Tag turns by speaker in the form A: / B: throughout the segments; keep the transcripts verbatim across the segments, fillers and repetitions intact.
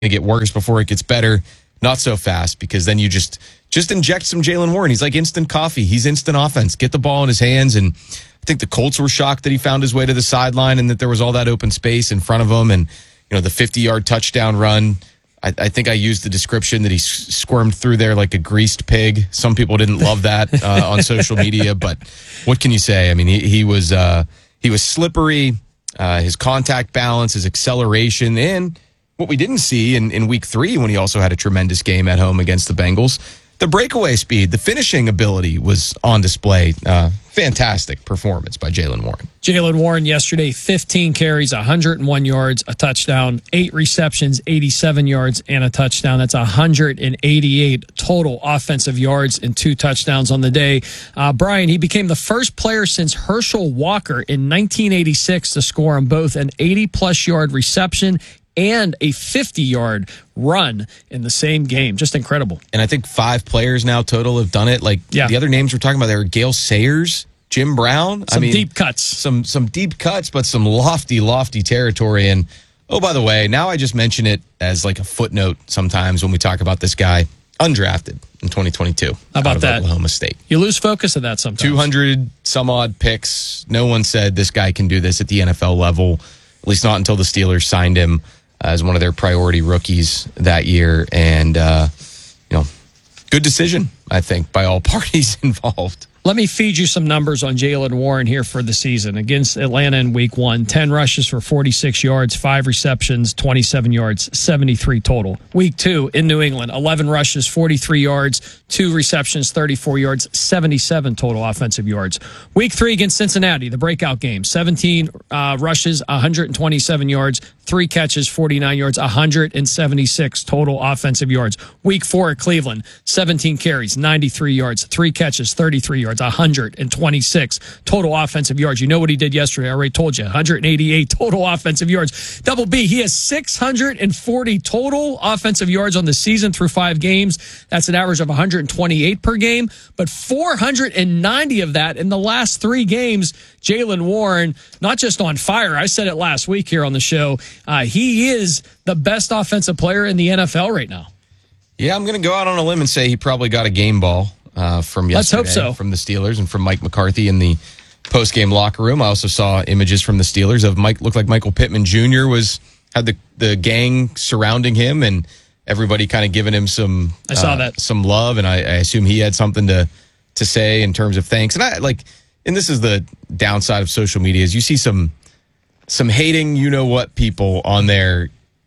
A: to get worse before it gets better. Not so fast, because then you just just inject some Jaylen Warren. He's like instant coffee. He's instant offense. Get the ball in his hands. And I think the Colts were shocked that he found his way to the sideline and that there was all that open space in front of him. And, you know, the fifty-yard touchdown run, I, I think I used the description that he s- squirmed through there like a greased pig. Some people didn't love that uh, on social media, but what can you say? I mean, he, he was uh, he was slippery. Uh, his contact balance, his acceleration, and what we didn't see in, in week three when he also had a tremendous game at home against the Bengals, the breakaway speed, the finishing ability was on display. Uh, fantastic performance by Jaylen Warren.
B: Jaylen Warren yesterday, fifteen carries, one hundred one yards, a touchdown, eight receptions, eighty-seven yards, and a touchdown. That's one hundred eighty-eight total offensive yards and two touchdowns on the day. Uh, Brian, he became the first player since Herschel Walker in nineteen eighty-six to score on both an eighty-plus yard reception and a fifty-yard run in the same game. Just incredible.
A: And I think five players now total have done it. Like
B: yeah.
A: the other names we're talking about, there are Gale Sayers, Jim Brown.
B: Some
A: I mean,
B: deep cuts.
A: Some some deep cuts, but some lofty, lofty territory. And, oh, by the way, now I just mention it as like a footnote sometimes when we talk about this guy. Undrafted in twenty twenty-two.
B: How about
A: out of
B: that?
A: Oklahoma State.
B: You lose focus of that sometimes.
A: two hundred some odd picks. No one said this guy can do this at the N F L level, at least not until the Steelers signed him as one of their priority rookies that year. And, uh, you know, good decision, I think, by all parties involved.
B: Let me feed you some numbers on Jaylen Warren here for the season. Against Atlanta in week one, ten rushes for forty-six yards, five receptions, twenty-seven yards, seventy-three total. Week two in New England, eleven rushes, forty-three yards, two receptions, thirty-four yards, seventy-seven total offensive yards. Week three against Cincinnati, the breakout game, seventeen uh, rushes, one hundred twenty-seven yards, three catches, forty-nine yards, one hundred seventy-six total offensive yards. Week four at Cleveland, seventeen carries, ninety-three yards, three catches, thirty-three yards, one hundred twenty-six total offensive yards. You know what he did yesterday. I already told you, one hundred eighty-eight total offensive yards. Double B, he has six hundred forty total offensive yards on the season through five games. That's an average of one hundred twenty-eight per game, but four hundred ninety of that in the last three games. Jaylen Warren, not just on fire. I said it last week here on the show. Uh, he is the best offensive player in the N F L right now.
A: Yeah, I'm going to go out on a limb and say he probably got a game ball uh, from yesterday.
B: Let's hope so.
A: From the Steelers and from Mike McCarthy in the post-game locker room. I also saw images from the Steelers of Mike. Looked like Michael Pittman Junior was had the the gang surrounding him and everybody kind of giving him some.
B: I saw
A: uh,
B: that
A: some love, and I, I assume he had something to to say in terms of thanks. And I like, and this is the downside of social media is you see some some hating, you know what, people on there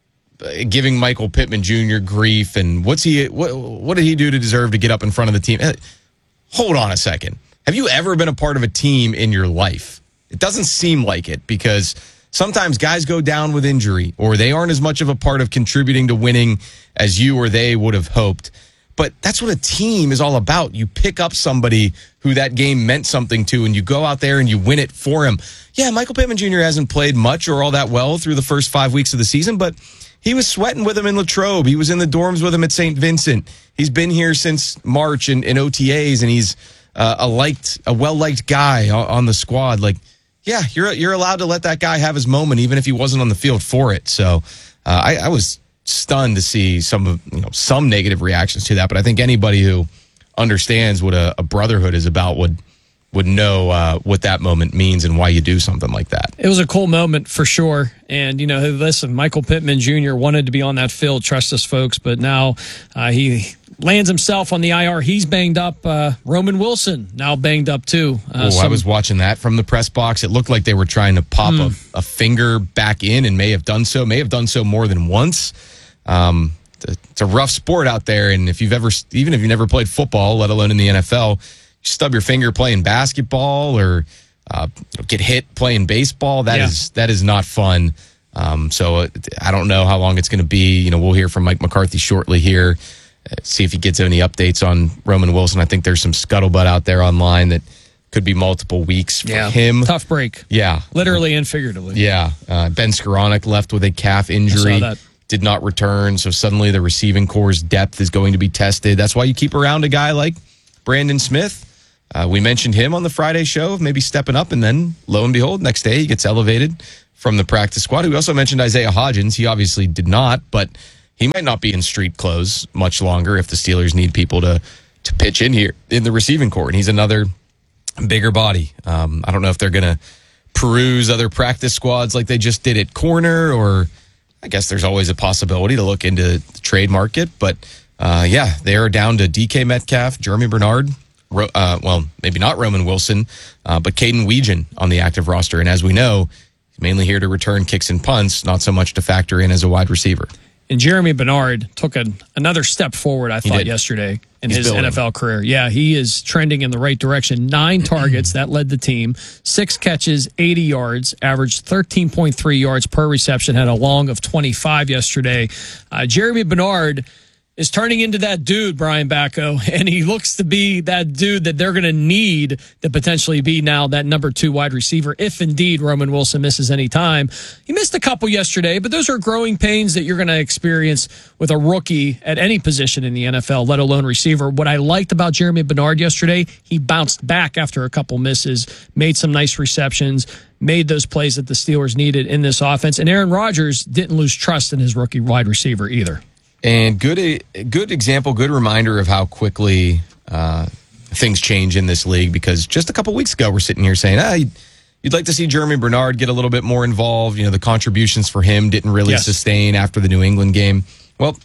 A: giving Michael Pittman Junior grief and what's he what what did he do to deserve to get up in front of the team? Hold on a second. Have you ever been a part of a team in your life? It doesn't seem like it, because sometimes guys go down with injury or they aren't as much of a part of contributing to winning as you or they would have hoped. But that's what a team is all about. You pick up somebody who that game meant something to, and you go out there and you win it for him. Yeah, Michael Pittman Junior hasn't played much or all that well through the first five weeks of the season, but he was sweating with him in Latrobe. He was in the dorms with him at Saint Vincent. He's been here since March in, in O T As, and he's uh, a liked, a well-liked guy on, on the squad. Like, yeah, you're you're allowed to let that guy have his moment, even if he wasn't on the field for it. So uh, I, I was stunned to see some of you know some negative reactions to that. But I think anybody who understands what a, a brotherhood is about would would know uh, what that moment means and why you do something like that.
B: It was a cool moment for sure. And, you know, listen, Michael Pittman Junior wanted to be on that field, trust us, folks, but now uh, he lands himself on the I R. He's banged up. Uh, Roman Wilson now banged up too. Uh,
A: oh,
B: some...
A: I was watching that from the press box. It looked like they were trying to pop mm. a, a finger back in and may have done so, may have done so more than once. Um, it's a rough sport out there. And if you've ever, even if you've never played football, let alone in the N F L, you stub your finger playing basketball or uh, get hit playing baseball. That yeah. is that is not fun. Um, so I don't know how long it's going to be. You know, we'll hear from Mike McCarthy shortly here. Uh, see if he gets any updates on Roman Wilson. I think there's some scuttlebutt out there online that could be multiple weeks for
B: yeah.
A: him.
B: Tough break.
A: Yeah.
B: Literally and figuratively.
A: Yeah. Uh, Ben Skoranek left with a calf injury.
B: I saw that.
A: Did not return. So suddenly the receiving core's depth is going to be tested. That's why you keep around a guy like Brandon Smith. Uh, we mentioned him on the Friday show, maybe stepping up, and then lo and behold, next day he gets elevated from the practice squad. We also mentioned Isaiah Hodgins. He obviously did not, but he might not be in street clothes much longer if the Steelers need people to to pitch in here in the receiving corps. And he's another bigger body. Um, I don't know if they're going to peruse other practice squads like they just did at corner, or I guess there's always a possibility to look into the trade market. But uh, yeah, they are down to D K Metcalf, Jeremy Bernard, Ro- uh, well, maybe not Roman Wilson, uh, but Caden Weegan on the active roster. And as we know, he's mainly here to return kicks and punts, not so much to factor in as a wide receiver.
B: And Jeremy Bernard took a, another step forward, I thought, yesterday in
A: He's
B: his
A: building.
B: N F L career. Yeah, he is trending in the right direction. Nine targets, that led the team. Six catches, eighty yards, averaged thirteen point three yards per reception, had a long of twenty-five yesterday. Uh, Jeremy Bernard is turning into that dude, Brian Bacco, and he looks to be that dude that they're going to need to potentially be now that number two wide receiver, if indeed Roman Wilson misses any time. He missed a couple yesterday, but those are growing pains that you're going to experience with a rookie at any position in the N F L, let alone receiver. What I liked about Jeremy Bernard yesterday, he bounced back after a couple misses, made some nice receptions, made those plays that the Steelers needed in this offense, and Aaron Rodgers didn't lose trust in his rookie wide receiver either.
A: And good, good example, good reminder of how quickly uh, things change in this league. Because just a couple weeks ago, we're sitting here saying, ah, you'd, you'd like to see Jeremy Bernard get a little bit more involved. You know, the contributions for him didn't really
B: Yes.
A: sustain after the New England game. Well,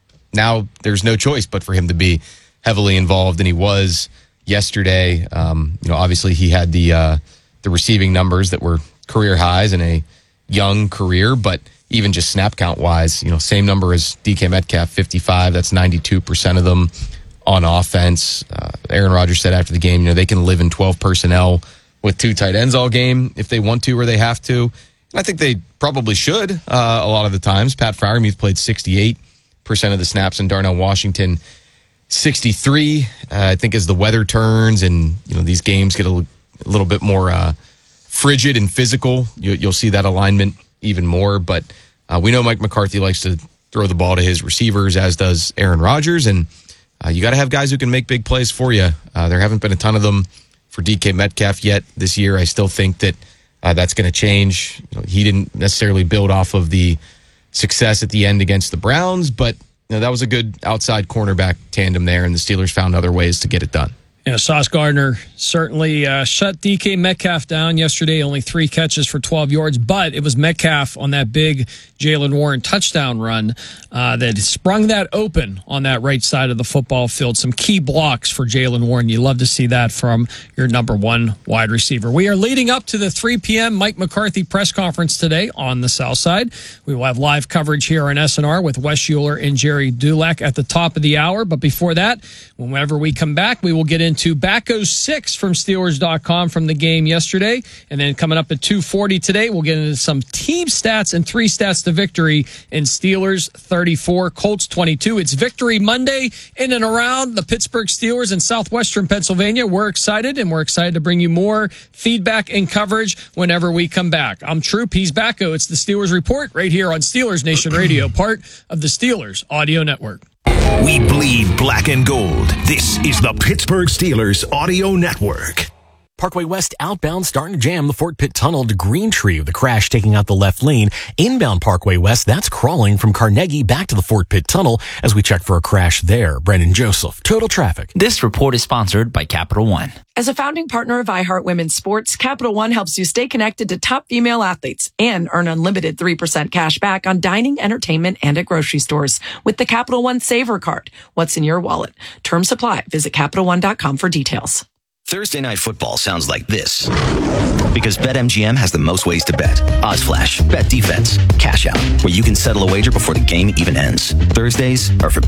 A: now there's no choice but for him to be heavily involved, and he was yesterday. Um, you know, obviously he had the uh, the receiving numbers that were career highs in a young career, but even just snap count wise, you know, same number as D K Metcalf, fifty-five. That's ninety-two percent of them on offense. Uh, Aaron Rodgers said after the game, you know, they can live in twelve personnel with two tight ends all game if they want to or they have to. And I think they probably should uh, a lot of the times. Pat Freiermuth played sixty-eight percent of the snaps, and Darnell Washington sixty-three. Uh, I think as the weather turns and, you know, these games get a, l- a little bit more uh, frigid and physical, you, you'll see that alignment even more. But uh, we know Mike McCarthy likes to throw the ball to his receivers, as does Aaron Rodgers. And uh, you got to have guys who can make big plays for you. Uh, there haven't been a ton of them for D K Metcalf yet this year. I still think that uh, that's going to change. You know, he didn't necessarily build off of the success at the end against the Browns, but you know, that was a good outside cornerback tandem there, and the Steelers found other ways to get it done.
B: Yeah, Sauce Gardner certainly uh, shut D K Metcalf down yesterday. Only three catches for twelve yards, but it was Metcalf on that big Jaylen Warren touchdown run uh, that sprung that open on that right side of the football field. Some key blocks for Jaylen Warren. You love to see that from your number one wide receiver. We are leading up to the three p.m. Mike McCarthy press conference today on the South Side. We will have live coverage here on S N R with Wes Euler and Jerry Dulac at the top of the hour. But before that, whenever we come back, we will get into to Backo's six from Steelers dot com from the game yesterday. And then coming up at two forty today, we'll get into some team stats and three stats to victory in Steelers thirty-four, Colts twenty-two. It's Victory Monday in and around the Pittsburgh Steelers in southwestern Pennsylvania. We're excited, and we're excited to bring you more feedback and coverage whenever we come back. I'm Troop, he's Backo. It's the Steelers Report right here on Steelers Nation Radio, part of the Steelers Audio Network.
C: We bleed black and gold. This is the Pittsburgh Steelers Audio Network.
D: Parkway West outbound starting to jam the Fort Pitt Tunnel to Green Tree with the crash taking out the left lane. Inbound Parkway West, that's crawling from Carnegie back to the Fort Pitt Tunnel as we check for a crash there. Brendan Joseph, Total Traffic.
E: This report is sponsored by Capital One.
F: As a founding partner of iHeart Women's Sports, Capital One helps you stay connected to top female athletes and earn unlimited three percent cash back on dining, entertainment, and at grocery stores with the Capital One Saver Card. What's in your wallet? Terms apply. Visit Capital One dot com for details.
G: Thursday Night Football sounds like this because BetMGM has the most ways to bet. Odds Flash, Bet Defense, Cash Out, where you can settle a wager before the game even ends. Thursdays are for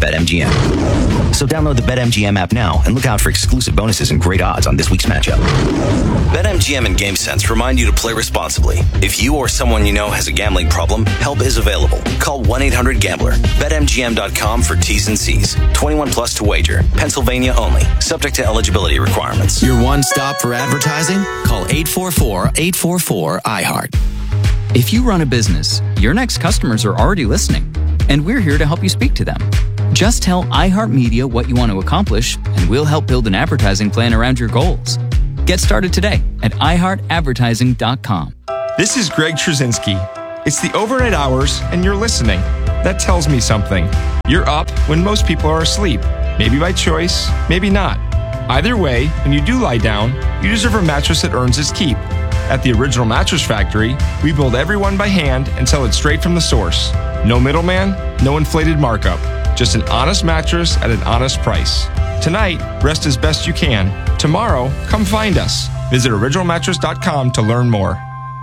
G: BetMGM. So download the BetMGM app now and look out for exclusive bonuses and great odds on this week's matchup. BetMGM and GameSense remind you to play responsibly. If you or someone you know has a gambling problem, help is available. Call one eight hundred gambler. Bet M G M dot com for T's and C's. twenty-one plus to wager. Pennsylvania only. Subject to eligibility requirements.
H: Your one stop for advertising? Call eight four four, eight four four, I heart.
E: If you run a business, your next customers are already listening, and we're here to help you speak to them. Just tell iHeartMedia what you want to accomplish, and we'll help build an advertising plan around your goals. Get started today at i heart advertising dot com.
I: This is Greg Trzynski. It's the overnight hours, and you're listening. that tells me something. You're up when most people are asleep. Maybe by choice, maybe not. Either way, when you do lie down, you deserve a mattress that earns its keep. At the Original Mattress Factory, we build every one by hand and sell it straight from the source. No middleman, no inflated markup. Just an honest mattress at an honest price. Tonight, rest as best you can. Tomorrow, come find us. Visit original mattress dot com to learn more.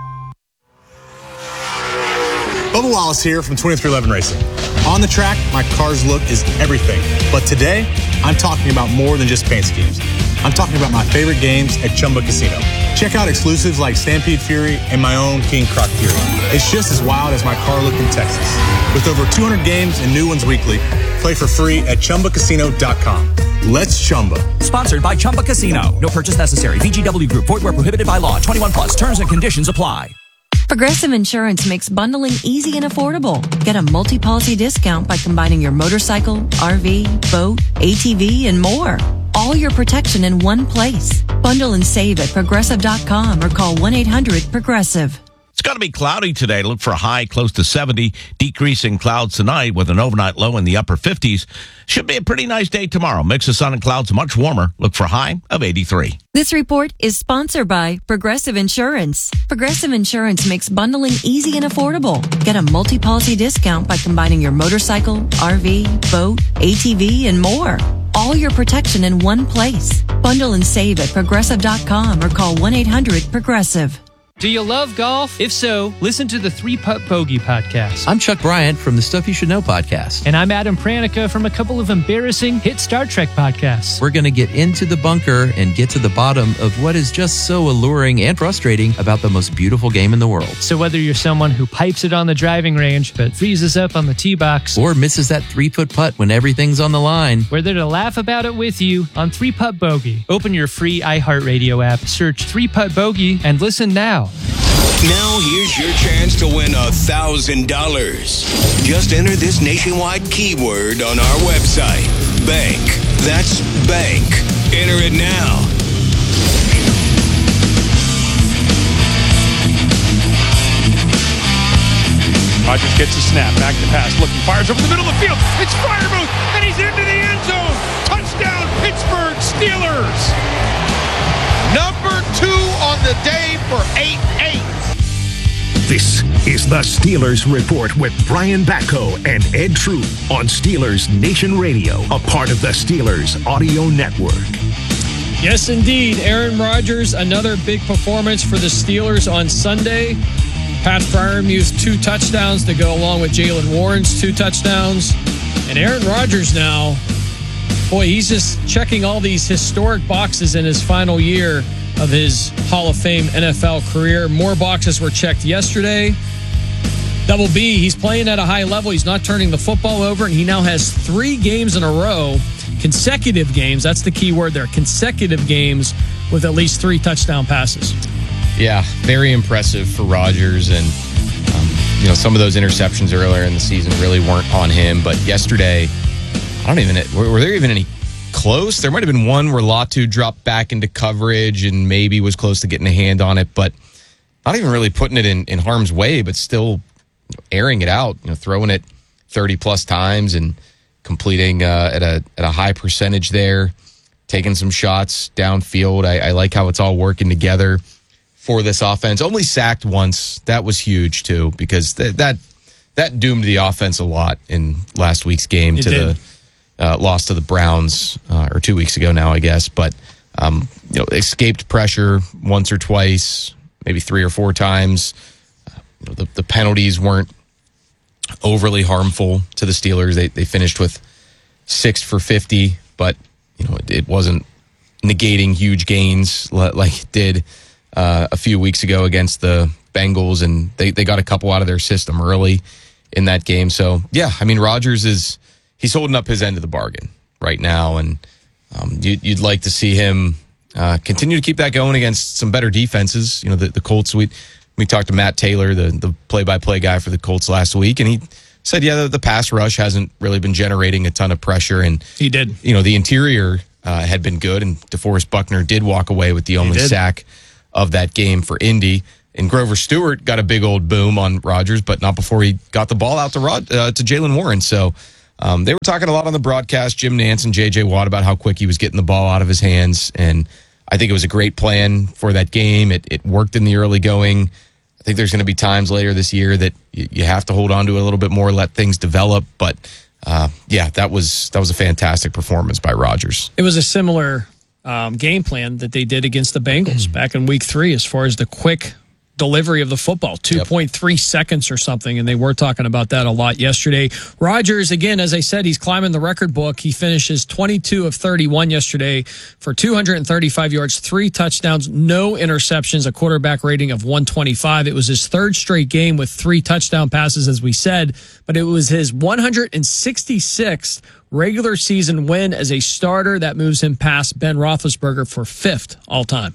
J: Bubba Wallace here from twenty-three eleven Racing. On the track, my car's look is everything. But today, I'm talking about more than just paint schemes. I'm talking about my favorite games at Chumba Casino. Check out exclusives like Stampede Fury and my own King Croc Fury. It's just as wild as my car look in Texas. With over two hundred games and new ones weekly, play for free at chumba casino dot com. Let's Chumba.
K: Sponsored by Chumba Casino. No purchase necessary. V G W Group. Void where prohibited by law. twenty-one plus. Terms and conditions apply.
L: Progressive Insurance makes bundling easy and affordable. Get a multi-policy discount by combining your motorcycle, R V, boat, A T V, and more. All your protection in one place. Bundle and save at progressive dot com or call one eight hundred progressive.
M: It's going to be cloudy today. Look for a high close to seventy. Decreasing clouds tonight with an overnight low in the upper fifties. Should be a pretty nice day tomorrow. Mix of sun and clouds, much warmer. Look for a high of eighty-three.
L: This report is sponsored by Progressive Insurance. Progressive Insurance makes bundling easy and affordable. Get a multi-policy discount by combining your motorcycle, R V, boat, A T V, and more. All your protection in one place. Bundle and save at progressive dot com or call one eight hundred progressive.
N: Do you love golf? If so, listen to the Three Putt Bogey podcast.
O: I'm Chuck Bryant from the Stuff You Should Know podcast.
N: And I'm Adam Pranica from a couple of embarrassing hit Star Trek podcasts.
O: We're going to get into the bunker and get to the bottom of what is just so alluring and frustrating about the most beautiful game in the world.
N: So whether you're someone who pipes it on the driving range but freezes up on the tee box,
O: or misses that three-foot putt when everything's on the line,
N: we're there to laugh about it with you on Three Putt Bogey. Open your free iHeartRadio app, search Three Putt Bogey, and listen now.
P: Now here's your chance to win a thousand dollars. Just enter this nationwide keyword on our website. Bank. That's bank. Enter it now.
B: Rodgers gets a snap, back to pass, looking, fires over the middle of the field. It's Freiermuth, and he's into the end zone. Touchdown, Pittsburgh Steelers. Number two on the day for eight eight.
C: This is the Steelers Report with Brian Batko and Ed True on Steelers Nation Radio, a part of the Steelers Audio Network.
B: Yes, indeed. Aaron Rodgers, another big performance for the Steelers on Sunday. Pat Freiermuth, two touchdowns to go along with Jaylen Warren's two touchdowns. And Aaron Rodgers now, boy, he's just checking all these historic boxes in his final year of his Hall of Fame N F L career. More boxes were checked yesterday. Double B, he's playing at a high level. He's not turning the football over, and he now has three games in a row, consecutive games, that's the key word there, consecutive games with at least three touchdown passes.
A: Yeah, very impressive for Rodgers. And, um, you know, some of those interceptions earlier in the season really weren't on him. But yesterday, I don't even, were, were there even any close? There might have been one where Latu dropped back into coverage and maybe was close to getting a hand on it, but not even really putting it in, in harm's way, but still airing it out, you know, throwing it thirty plus times and completing uh, at a at a high percentage there, taking some shots downfield. I, I like how it's all working together for this offense. Only sacked once. That was huge too, because th- that that doomed the offense a lot in last week's game
B: it
A: to
B: did.
A: the uh, loss to the Browns, uh, or two weeks ago now, I guess. But um, you know, escaped pressure once or twice, maybe three or four times. Uh, you know, the, the penalties weren't overly harmful to the Steelers. They they finished with six for fifty, but you know, it, it wasn't negating huge gains like it did uh, a few weeks ago against the Bengals, and they, they got a couple out of their system early in that game. So yeah, I mean, Rodgers is he's holding up his end of the bargain right now, and um, you, you'd like to see him uh, continue to keep that going against some better defenses. You know, the, the Colts. We we talked to Matt Taylor, the the play by play guy for the Colts last week, and he said, yeah, the, the pass rush hasn't really been generating a ton of pressure, and
B: he did.
A: You know, the interior uh, had been good, and DeForest Buckner did walk away with the only sack of that game for Indy. And Grover Stewart got a big old boom on Rodgers, but not before he got the ball out to Rod, uh, to Jaylen Warren. So um, they were talking a lot on the broadcast, Jim Nantz and J J Watt, about how quick he was getting the ball out of his hands. And I think it was a great plan for that game. It, it worked in the early going. I think there's going to be times later this year that you, you have to hold on to it a little bit more, let things develop. But uh, yeah, that was that was a fantastic performance by Rodgers.
B: It was a similar um, game plan that they did against the Bengals back in week three as far as the quick delivery of the football, two point three yep. seconds or something, and they were talking about that a lot yesterday. Rodgers, again, as I said, he's climbing the record book. He finishes twenty-two of thirty-one yesterday for two hundred thirty-five yards, three touchdowns, no interceptions, a quarterback rating of one twenty-five. It was his third straight game with three touchdown passes, as we said, but it was his one hundred sixty-sixth regular season win as a starter. That moves him past Ben Roethlisberger for fifth all-time.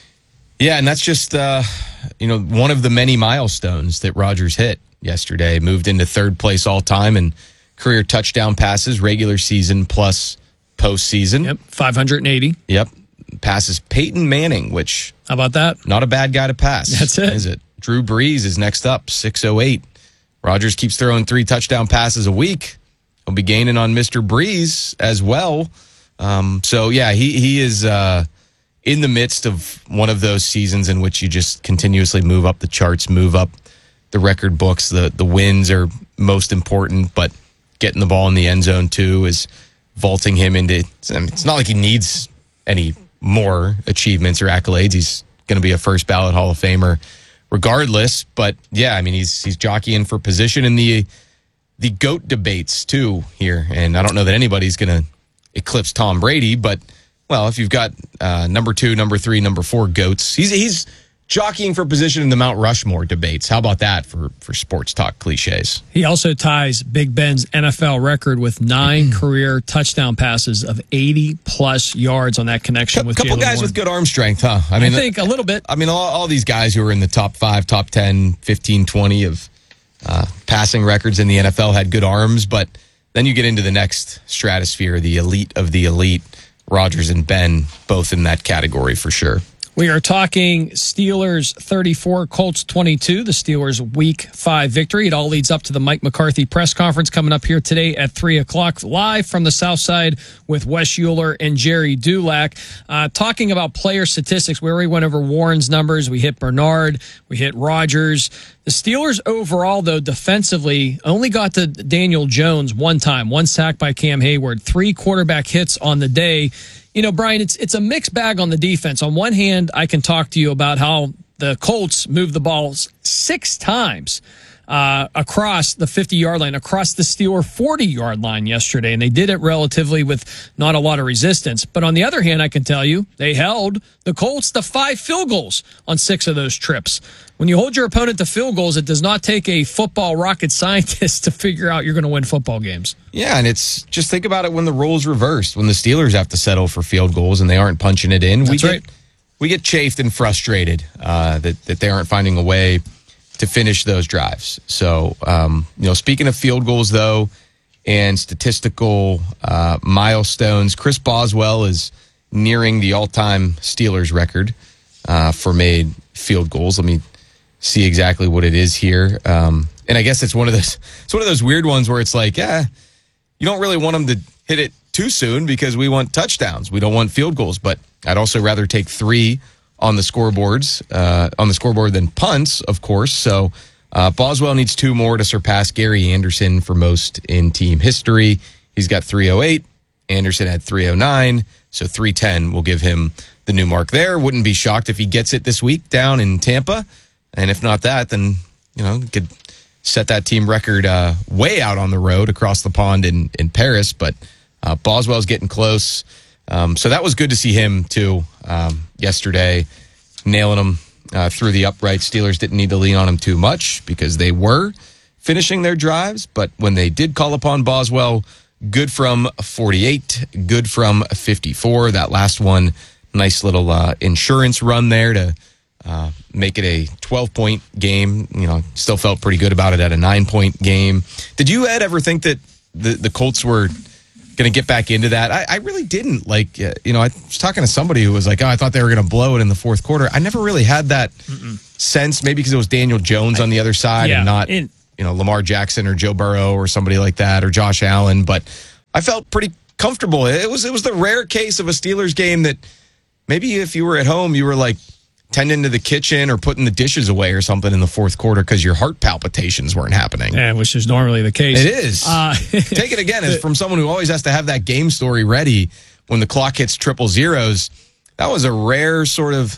A: Yeah, and that's just, uh, you know, one of the many milestones that Rodgers hit yesterday. Moved into third place all-time in career touchdown passes, regular season plus postseason.
B: Yep, five hundred eighty.
A: Yep, passes Peyton Manning, which...
B: How about that?
A: Not a bad guy to pass.
B: That's it.
A: Is it? Drew Brees is next up, six oh eight. Rodgers keeps throwing three touchdown passes a week. He'll be gaining on Mister Brees as well. Um, so, yeah, he, he is... Uh, in the midst of one of those seasons in which you just continuously move up the charts, move up the record books. The the wins are most important, but getting the ball in the end zone too is vaulting him into. I mean, it's not like he needs any more achievements or accolades. He's going to be a first ballot Hall of Famer regardless. But yeah, I mean, he's he's jockeying for position in the the GOAT debates too here, and I don't know that anybody's going to eclipse Tom Brady, but. Well, if you've got uh, number two, number three, number four GOATs, he's he's jockeying for position in the Mount Rushmore debates. How about that for, for sports talk cliches?
B: He also ties Big Ben's N F L record with nine career touchdown passes of eighty-plus yards on that connection
A: Co-
B: with
A: couple
B: Jaylen
A: guys
B: Warren.
A: with good arm strength, huh?
B: I mean, I think a little bit.
A: I mean, all, all these guys who are in the top five, top ten, fifteen, twenty of uh, passing records in the N F L had good arms, but then you get into the next stratosphere, the elite of the elite. Rodgers and Ben both in that category for sure.
B: We are talking Steelers thirty-four, Colts twenty-two, the Steelers week five victory. It all leads up to the Mike McCarthy press conference coming up here today at three o'clock, live from the South Side with Wes Euler and Jerry Dulac. Uh, talking about player statistics, we already went over Warren's numbers. We hit Bernard. We hit Rodgers. The Steelers overall, though, defensively only got to Daniel Jones one time, one sack by Cam Hayward, three quarterback hits on the day. You know, Brian, it's it's a mixed bag on the defense. On one hand, I can talk to you about how the Colts moved the ball six times uh, across the fifty-yard line, across the Steeler forty-yard line yesterday, and they did it relatively with not a lot of resistance. But on the other hand, I can tell you, they held the Colts to five field goals on six of those trips. When you hold your opponent to field goals, it does not take a football rocket scientist to figure out you're going to win football games.
A: Yeah, and it's just think about it when the role's reversed, when the Steelers have to settle for field goals and they aren't punching it in.
B: That's
A: we
B: right.
A: Get, we get chafed and frustrated uh, that, that they aren't finding a way to finish those drives. So, um, you know, speaking of field goals, though, and statistical uh, milestones, Chris Boswell is nearing the all-time Steelers record uh, for made field goals. Let me see exactly what it is here. Um, and I guess it's one of those it's one of those weird ones where it's like, yeah, you don't really want them to hit it too soon because we want touchdowns. We don't want field goals, but I'd also rather take three on the scoreboards, uh, on the scoreboard than punts, of course. So uh, Boswell needs two more to surpass Gary Anderson for most in team history. He's got three oh eight. Anderson had three oh nine. So three ten will give him the new mark there. Wouldn't be shocked if he gets it this week down in Tampa. And if not that, then, you know, could set that team record uh, way out on the road across the pond in, in Paris. But uh, Boswell's getting close. Um, so that was good to see him, too, um, yesterday, nailing him uh, through the uprights. Steelers didn't need to lean on him too much because they were finishing their drives. But when they did call upon Boswell, good from forty-eight, good from fifty-four. That last one, nice little uh, insurance run there to Uh, make it a twelve-point game. You know, still felt pretty good about it at a nine-point game. Did you, Ed, ever think that the, the Colts were going to get back into that. I, I really didn't. Like, uh, you know, I was talking to somebody who was like, oh, I thought they were going to blow it in the fourth quarter. I never really had that Mm-mm. sense, maybe because it was Daniel Jones on the other side
B: yeah,
A: and not,
B: in-
A: you know, Lamar Jackson or Joe Burrow or somebody like that or Josh Allen. But I felt pretty comfortable. It was, it was the rare case of a Steelers game that maybe if you were at home, you were like tending to the kitchen or putting the dishes away or something in the fourth quarter because your heart palpitations weren't happening.
B: Yeah, which is normally the case.
A: It is. Uh, Take it again as from someone who always has to have that game story ready when the clock hits triple zeros. That was a rare sort of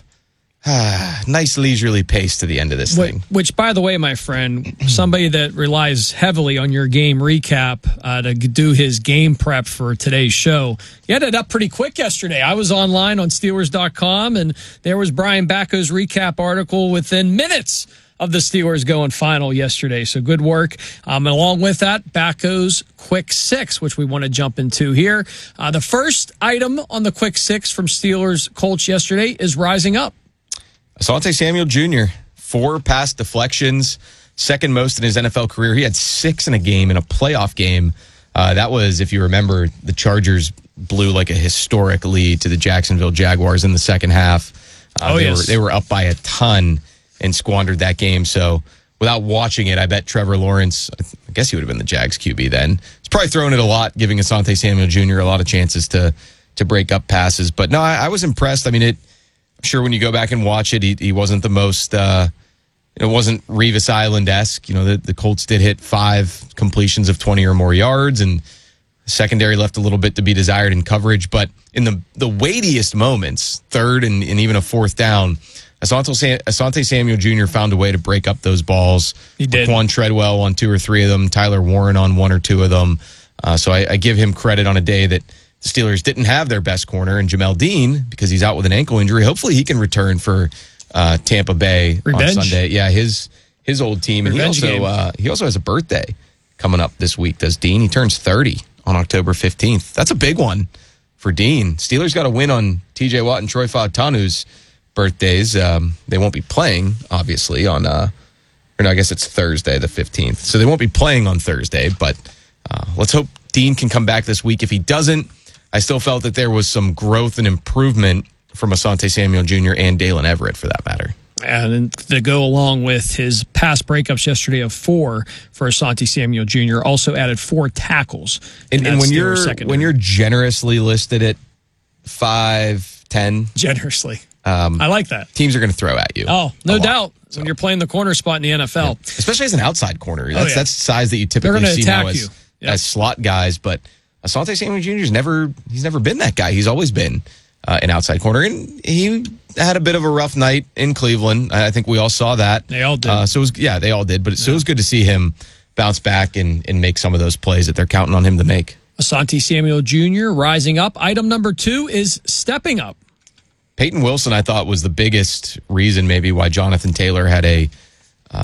A: ah, nice leisurely pace to the end of this
B: which,
A: thing.
B: Which, by the way, my friend, somebody that relies heavily on your game recap uh, to do his game prep for today's show, you had it up pretty quick yesterday. I was online on Steelers dot com, and there was Brian Backo's recap article within minutes of the Steelers going final yesterday. So good work. Um, and along with that, Backo's Quick Six, which we want to jump into here. Uh, the first item on the Quick Six from Steelers Colts yesterday is rising up.
A: Asante Samuel Junior, four pass deflections, second most in his N F L career. He had six in a game, in a playoff game. Uh, that was, if you remember, the Chargers blew like a historic lead to the Jacksonville Jaguars in the second half. Uh,
B: oh,
A: they
B: yes.
A: Were, they were up by a ton and squandered that game. So without watching it, I bet Trevor Lawrence, I guess he would have been the Jags Q B then. He's probably throwing it a lot, giving Asante Samuel Junior a lot of chances to to break up passes. But no, I, I was impressed. I mean, it. I'm sure when you go back and watch it, he, he wasn't the most, uh, it wasn't Revis Island-esque. You know, the, the Colts did hit five completions of twenty or more yards, and the secondary left a little bit to be desired in coverage. But in the the weightiest moments, third and, and even a fourth down, Asante, Sam, Asante Samuel Junior found a way to break up those balls.
B: He did.
A: Quan Treadwell on two or three of them, Tyler Warren on one or two of them. Uh, so I, I give him credit on a day that the Steelers didn't have their best corner, and Jamel Dean, because he's out with an ankle injury, hopefully he can return for uh, Tampa Bay
B: Revenge.
A: on Sunday. Yeah, his his old team, and
B: Revenge
A: he also uh, he also has a birthday coming up this week. Does Dean? He turns thirty on October fifteenth. That's a big one for Dean. Steelers got to win on T J Watt and Troy Fautanu's birthdays. Um, they won't be playing, obviously, on uh, or no, I guess it's Thursday the fifteenth. So they won't be playing on Thursday, but uh, let's hope Dean can come back this week. If he doesn't, I still felt that there was some growth and improvement from Asante Samuel Junior and Dalen Everett, for that matter.
B: And to go along with his pass breakups yesterday of four for Asante Samuel Junior, also added four tackles.
A: And, and when you're secondary. when you're generously listed at five ten,
B: generously,
A: um,
B: I like that.
A: Teams are going to throw at you.
B: Oh, no doubt. So. When you're playing the corner spot in the N F L,
A: yeah. Especially as an outside corner, that's oh, yeah. that's size that you typically see now as,
B: yep.
A: as slot guys, but. Asante Samuel Junior's never he's never been that guy. He's always been uh, an outside corner, and he had a bit of a rough night in Cleveland. I think we all saw that.
B: They all did.
A: Uh, so it was, yeah, they all did. But it, so it was good to see him bounce back and, and make some of those plays that they're counting on him to make.
B: Asante Samuel Junior rising up. Item number two is stepping up.
A: Peyton Wilson, I thought, was the biggest reason maybe why Jonathan Taylor had a uh,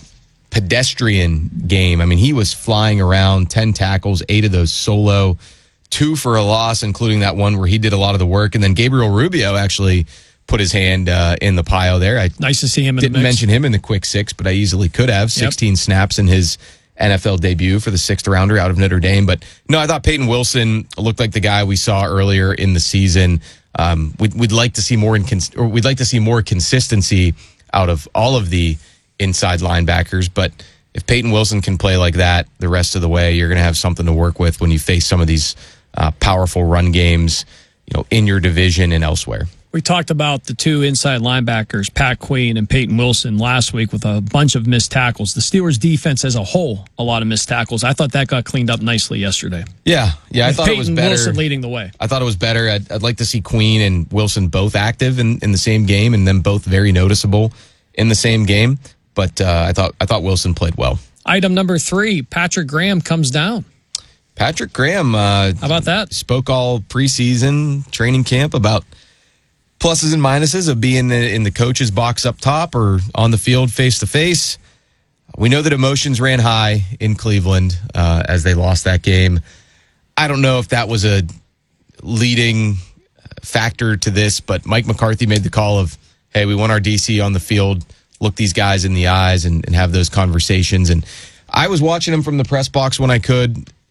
A: pedestrian game. I mean, he was flying around, ten tackles, eight of those solo, two for a loss, including that one where he did a lot of the work. And then Gabriel Rubio actually put his hand uh, in the pile there. I
B: nice to see him in
A: didn't
B: the mix.
A: mention him in the quick six, but I easily could have. sixteen yep. snaps in his N F L debut for the sixth rounder out of Notre Dame. But no, I thought Peyton Wilson looked like the guy we saw earlier in the season. Um, we'd, we'd like to see more incons- or we'd like to see more consistency out of all of the inside linebackers, but if Peyton Wilson can play like that the rest of the way, you're going to have something to work with when you face some of these uh, powerful run games, you know, in your division and elsewhere.
B: We talked about the two inside linebackers, Pat Queen and Peyton Wilson, last week with a bunch of missed tackles. The Steelers' defense as a whole, a lot of missed tackles. I thought that got cleaned up nicely yesterday.
A: Yeah, yeah,
B: with
A: I thought
B: Peyton
A: it was better.
B: Wilson leading the way.
A: I thought it was better. I'd, I'd like to see Queen and Wilson both active in, in the same game, and then both very noticeable in the same game. But uh, I thought I thought Wilson played well.
B: Item number three, Patrick Graham comes down.
A: Patrick Graham, uh,
B: how about that?
A: Spoke all preseason training camp about pluses and minuses of being in the coach's box up top or on the field face to face. We know that emotions ran high in Cleveland uh, as they lost that game. I don't know if that was a leading factor to this, but Mike McCarthy made the call of, hey, we want our D C on the field, look these guys in the eyes and, and have those conversations. And I was watching him from the press box when I could.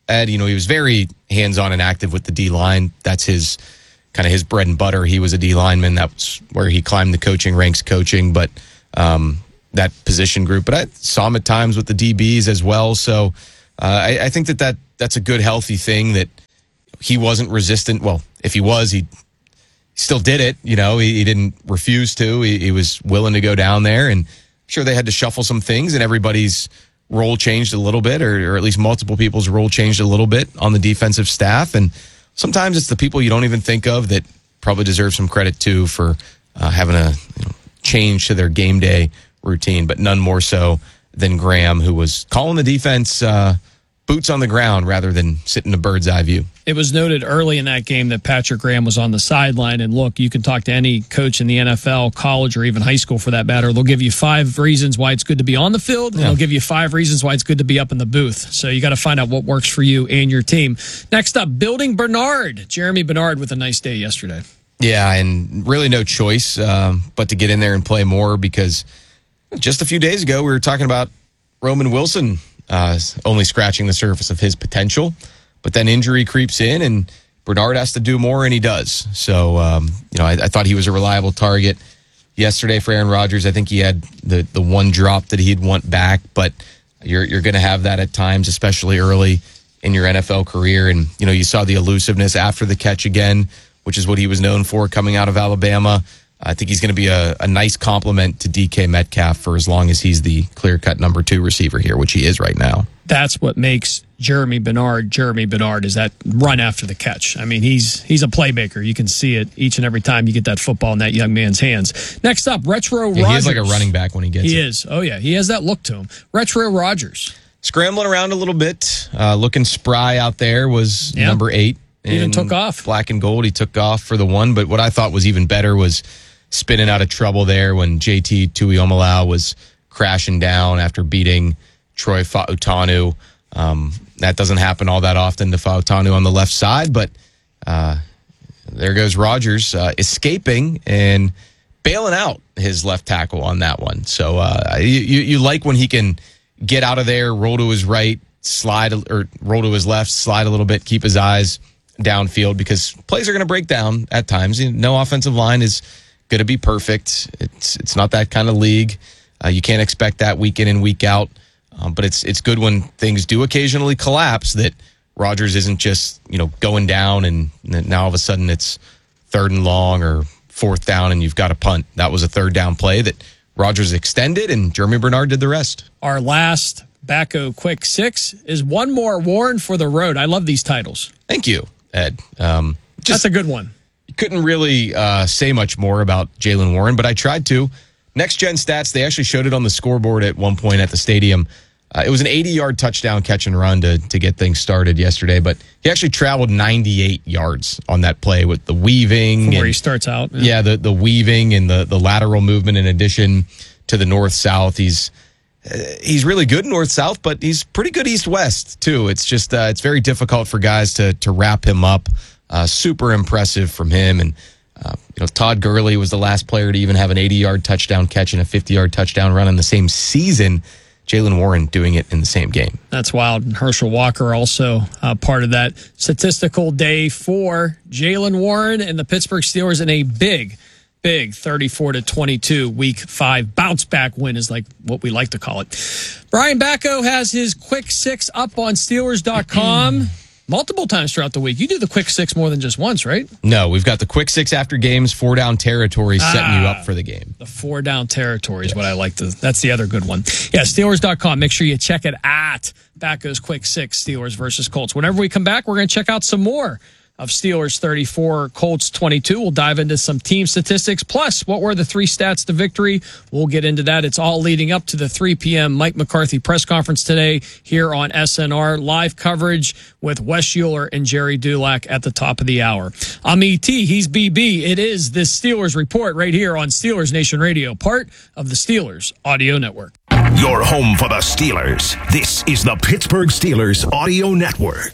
A: Ed, you know, he was very hands-on and active with the D-line. That's his kind of his bread and butter. He was a D lineman. That was where he climbed the coaching ranks coaching, but um, that position group. But I saw him at times with the D Bs as well. So uh, I, I think that, that that's a good, healthy thing that he wasn't resistant. Well, if he was, he still did it. You know, he, he didn't refuse to. He, he was willing to go down there, and I'm sure they had to shuffle some things, and everybody's role changed a little bit, or, or at least multiple people's role changed a little bit on the defensive staff. And sometimes it's the people you don't even think of that probably deserve some credit too for uh, having a you know, change to their game day routine, but none more so than Graham, who was calling the defense uh, boots on the ground rather than sitting a bird's eye view.
B: It was noted early in that game that Patrick Graham was on the sideline. And look, you can talk to any coach in the N F L, college, or even high school for that matter. They'll give you five reasons why it's good to be on the field, and yeah. they'll give you five reasons why it's good to be up in the booth. So you got to find out what works for you and your team. Next up, Building Bernard. Jeremy Bernard with a nice day yesterday.
A: Yeah, and really no choice um, but to get in there and play more, because just a few days ago we were talking about Roman Wilson uh, only scratching the surface of his potential. But then injury creeps in, and Bernard has to do more, and he does. So, um, you know, I, I thought he was a reliable target yesterday for Aaron Rodgers. I think he had the, the one drop that he'd want back, but you're you're going to have that at times, especially early in your N F L career. And, you know, you saw the elusiveness after the catch again, which is what he was known for coming out of Alabama. I think he's going to be a, a nice compliment to D K Metcalf for as long as he's the clear-cut number two receiver here, which he is right now.
B: That's what makes Jeremy Bernard Jeremy Bernard, is that run after the catch. I mean, he's he's a playmaker. You can see it each and every time you get that football in that young man's hands. Next up, Retro
A: yeah,
B: Rodgers.
A: He is like a running back when he gets
B: he
A: it.
B: He is. Oh, yeah. He has that look to him. Retro Rodgers.
A: Scrambling around a little bit, uh, looking spry out there, was yeah. number eight.
B: He even took off.
A: Black and gold. He took off for the one, but what I thought was even better was spinning out of trouble there when J T Tuiomala was crashing down after beating Troy Fautanu. Um, that doesn't happen all that often to Fautanu on the left side, but uh, there goes Rodgers uh, escaping and bailing out his left tackle on that one. So uh, you, you like when he can get out of there, roll to his right, slide, or roll to his left, slide a little bit, keep his eyes downfield, because plays are going to break down at times. No offensive line is going to be perfect. It's it's not that kind of league. Uh, you can't expect that week in and week out. Um, but it's it's good when things do occasionally collapse that Rodgers isn't just, you know, going down and now all of a sudden it's third and long or fourth down and you've got a punt. That was a third down play that Rodgers extended, and Jeremy Bernard did the rest.
B: Our last Backo Quick Six is one more Warren for the road. I love these titles.
A: Thank you, Ed. Um, just,
B: That's a good one.
A: Couldn't really uh, say much more about Jaylen Warren, but I tried to. Next Gen Stats, they actually showed it on the scoreboard at one point at the stadium. Uh, it was an eighty-yard touchdown catch and run to to get things started yesterday, but he actually traveled ninety-eight yards on that play with the weaving.
B: From where
A: and,
B: he starts out.
A: Yeah, yeah the, the weaving and the, the lateral movement in addition to the north-south. He's uh, he's really good north-south, but he's pretty good east-west, too. It's just uh, it's very difficult for guys to to wrap him up. Uh, super impressive from him. And, uh, you know, Todd Gurley was the last player to even have an eighty-yard touchdown catch and a fifty-yard touchdown run in the same season. Jaylen Warren doing it in the same game.
B: That's wild. Herschel Walker also uh, part of that statistical day for Jaylen Warren and the Pittsburgh Steelers in a big, big thirty-four to twenty-two week five bounce back win is like what we like to call it. Brian Backo has his quick six up on Steelers dot com. Multiple times throughout the week. You do the quick six more than just once, right?
A: No, we've got the quick six after games, four down territories ah, setting you up for the game.
B: The four down territory is yes. what I like to. That's the other good one. Yeah, Steelers dot com. Make sure you check it at Backo's quick six, Steelers versus Colts. Whenever we come back, we're going to check out some more of Steelers thirty-four, Colts twenty-two. We'll dive into some team statistics. Plus, what were the three stats to victory? We'll get into that. It's all leading up to the three p.m. Mike McCarthy press conference today here on S N R. Live coverage with Wes Schuler and Jerry Dulac at the top of the hour. I'm E T. He's B B. It is the Steelers Report right here on Steelers Nation Radio, part of the Steelers Audio Network.
C: Your home for the Steelers. This is the Pittsburgh Steelers Audio Network.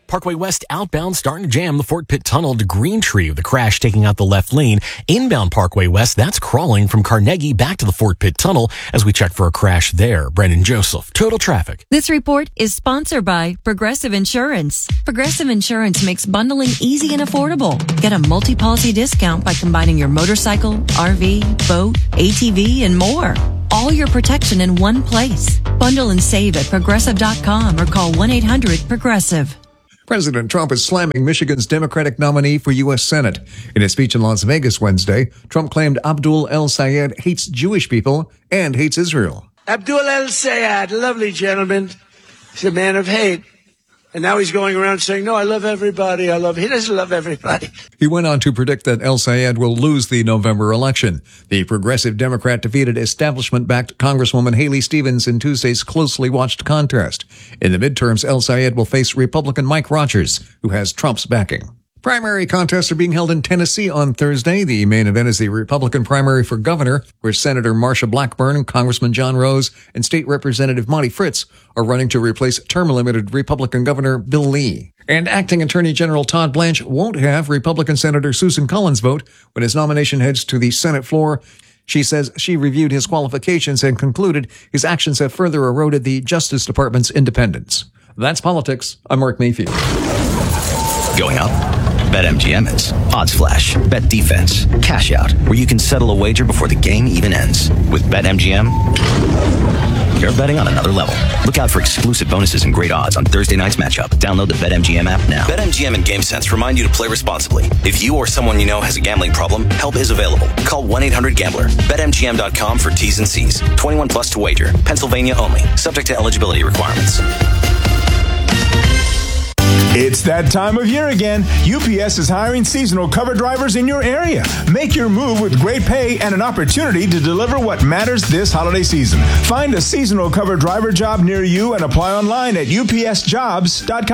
D: Parkway West outbound starting to jam the Fort Pitt Tunnel to Green Tree with the crash taking out the left lane. Inbound Parkway West, that's crawling from Carnegie back to the Fort Pitt Tunnel as we check for a crash there. Brendan Joseph, Total Traffic.
L: This report is sponsored by Progressive Insurance. Progressive Insurance makes bundling easy and affordable. Get a multi-policy discount by combining your motorcycle, R V, boat, A T V, and more. All your protection in one place. Bundle and save at progressive dot com or call one eight hundred progressive.
Q: President Trump is slamming Michigan's Democratic nominee for U S Senate. In a speech in Las Vegas Wednesday, Trump claimed Abdul El-Sayed hates Jewish people and hates Israel.
R: Abdul El-Sayed, lovely gentleman. He's a man of hate. And now he's going around saying, no, I love everybody. I love, he doesn't love everybody.
Q: He went on to predict that El-Sayed will lose the November election. The progressive Democrat defeated establishment-backed Congresswoman Haley Stevens in Tuesday's closely watched contest. In the midterms, El-Sayed will face Republican Mike Rogers, who has Trump's backing. Primary contests are being held in Tennessee on Thursday. The main event is the Republican primary for governor, where Senator Marsha Blackburn, Congressman John Rose, and State Representative Monty Fritz are running to replace term-limited Republican Governor Bill Lee. And Acting Attorney General Todd Blanche won't have Republican Senator Susan Collins vote when his nomination heads to the Senate floor. She says she reviewed his qualifications and concluded his actions have further eroded the Justice Department's independence. That's politics. I'm Mark Mayfield.
G: Going up? BetMGM is Odds Flash, Bet Defense, Cash Out, where you can settle a wager before the game even ends. With BetMGM, you're betting on another level. Look out for exclusive bonuses and great odds on Thursday night's matchup. Download the BetMGM app now. BetMGM and GameSense remind you to play responsibly. If you or someone you know has a gambling problem, help is available. Call one eight hundred gambler. Bet M G M dot com for T's and C's. twenty-one plus to wager. Pennsylvania only. Subject to eligibility requirements.
S: It's that time of year again. U P S is hiring seasonal cover drivers in your area. Make your move with great pay and an opportunity to deliver what matters this holiday season. Find a seasonal cover driver job near you and apply online at U P S jobs dot com.